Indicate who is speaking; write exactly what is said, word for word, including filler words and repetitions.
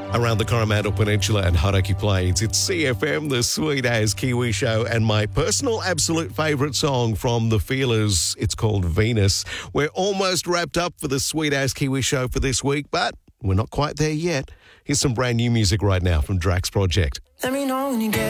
Speaker 1: around the Coromandel Peninsula and Hauraki Plains. It's C F M, the Sweet As Kiwi Show, and my personal absolute favourite song from The Feelers. It's called Venus. We're almost wrapped up for the Sweet As Kiwi Show for this week, but we're not quite there yet. Here's some brand new music right now from Drax Project.
Speaker 2: Let me know when you get